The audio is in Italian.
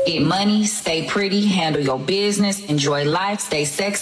Get money, stay pretty, handle your business, enjoy life, stay sexy.